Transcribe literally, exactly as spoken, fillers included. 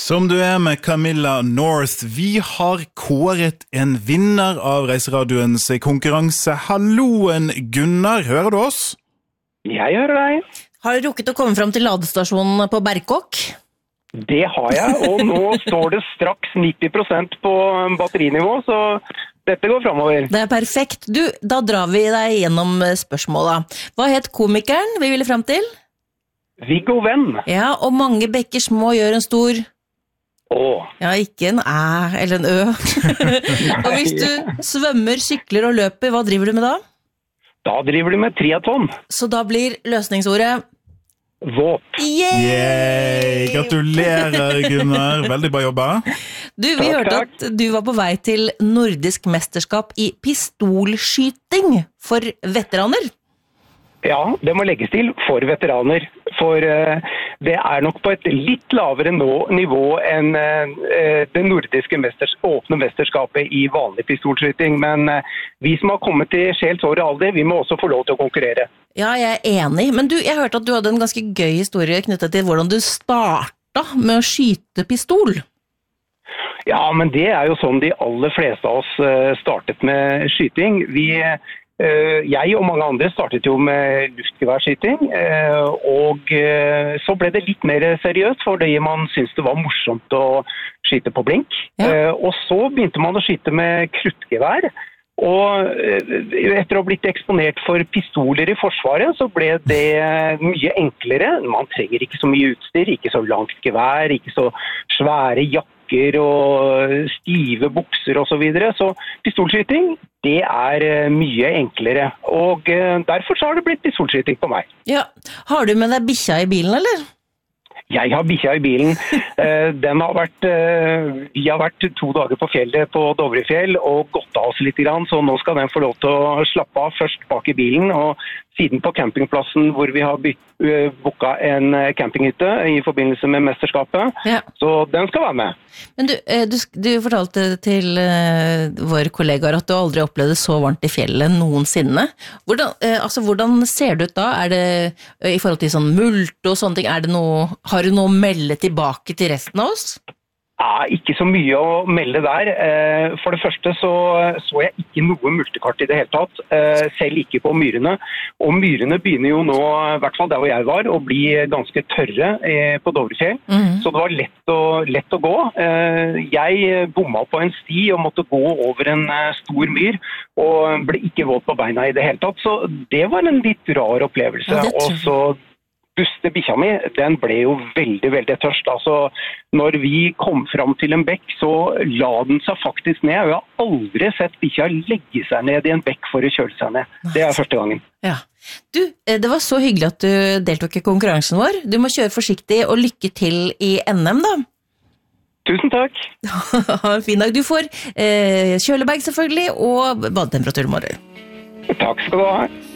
Som du er med Camilla North, vi har kåret en vinner av Reiseradioens konkurranse. Halloen Gunnar, hører du oss? Jeg hører deg. Har du rukket å komme frem til ladestasjonen på Berkåk? Det har jeg, og nå står det straks nitti prosent på batterinivå, så dette går fremover. Det er perfekt. Du, da drar vi deg gjennom spørsmålet. Hva het komikeren vi ville frem til? Viggo Venn. Ja, og mange bekker små gjør en stor... Åh. Ja, ikke en æ eller en ø. Og hvis du svømmer, sykler og løper, hva driver du med da? Da driver du med triathlon. Så da blir løsningsordet... Våp. Yay! Yay! Gratulerer, Gunnar. Veldig bra jobba. Du, vi Takk, hørte takk. at du var på vei til nordisk mesterskap i pistolskyting for veteraner. Ja, det må legges til for veteraner, for uh, det er nok på et litt lavere nå, nivå enn uh, det nordiske mesters, åpne mesterskapet i vanlig pistolskyting, men uh, vi som har kommet til sjels år og alder, vi må også få lov til å konkurrere. Ja, jeg er enig, men du, jeg hørte at du hadde en ganske gøy historie knyttet til hvordan du startet med å skyte pistol. Ja, men det er jo sånn de aller fleste av oss uh, startet med skyting. Vi... Uh, jeg og mange andre startet jo med luftgeværskyting, uh, og uh, så ble det litt mer seriøst fordi man syntes det var morsomt å skyte på blink. Ja. Uh, og så begynte man å skyte med kruttgevær, og uh, etter å ha blitt eksponert for pistoler i forsvaret, så ble det mye enklere. Man trenger ikke så mye utstyr, ikke så langt gevær, ikke så svære jakker, og stive bukser og så videre. Så pistolskyting, det er mye enklere. Og derfor så har det blitt pistolskyting på meg. Ja, har du med deg bikkja i bilen, eller? Jeg har bikkja i bilen. Den har vært, vi har vært to dager på fjellet på Dovrefjell og gått av oss litt grann, så nå skal den få lov til å slappe av først bak i bilen, og siden på campingplassen hvor vi har booka en campinghytte i forbindelse med mesterskapet, ja. Så den skal være med. Men du, du, du fortalte til uh, våre kollegaer at du aldri opplevde så varmt i fjellet noensinne. Hvordan, uh, altså, hvordan ser det ut da? Er det uh, i forhold til sånn mult og sånne ting, er det noe, har du noe å melde tilbake til resten av oss? Ja, ikke så mye å melde der. For det første så, så jeg ikke noe multekart i det hele tatt, selv ikke på myrene. Og myrene begynner jo nå, i hvert fall der hvor jeg var, å bli ganske tørre på Dovrefjell. Mm. Så det var lett å, lett å gå. Jeg bomma på en sti og måtte gå over en stor myr, og ble ikke våt på beina i det hele tatt. Så det var en litt rar opplevelse. Ja, og så buste bikkja mi, den ble jo veldig, veldig tørst. Altså, når vi kom fram til en bekk, så la den seg faktisk ned. Jeg har aldri sett bikkja legge seg ned i en bekk for å kjøle seg ned. Det er første gangen. Ja. Du, det var så hyggelig at du deltok i konkurransen vår. Du må kjøre forsiktig og lykke til i N M da. Tusen takk. Fin dag. Du får eh, kjølebag selvfølgelig, og badetemperatur i morgen. Takk skal du ha.